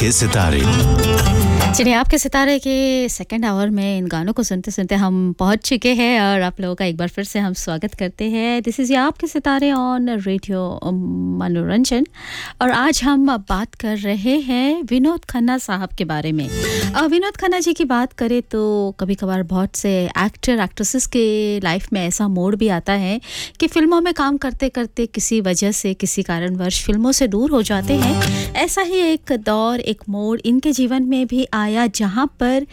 आपके सितारे। चलिए आपके सितारे के सेकंड आवर में इन गानों को सुनते सुनते हम पहुंच चुके हैं और आप लोगों का एक बार फिर से हम स्वागत करते हैं। दिस इज़ आपके सितारे ऑन रेडियो मनोरंजन और आज हम बात कर रहे हैं विनोद खन्ना साहब के बारे में। विनोद खन्ना जी की बात करें तो कभी कभार बहुत से एक्टर एक्ट्रेसेस के लाइफ में ऐसा मोड़ भी आता है कि फिल्मों में काम करते करते किसी वजह से किसी कारणवश फिल्मों से दूर हो जाते हैं। ऐसा ही एक दौर एक मोड़ इनके जीवन में भी आया जहां पर